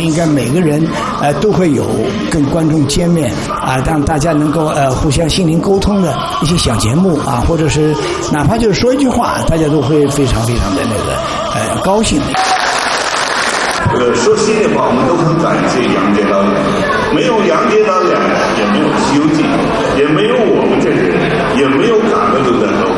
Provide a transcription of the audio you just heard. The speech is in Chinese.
应该每个人都会有跟观众见面啊，让大家能够互相心灵沟通的一些小节目啊，或者是哪怕就是说一句话，大家都会非常非常的高兴。 说心里话，我们都很感谢杨洁导演，没有杨洁导演，也没有《西游记》，也没有我们这些人，也没有卡梅伦的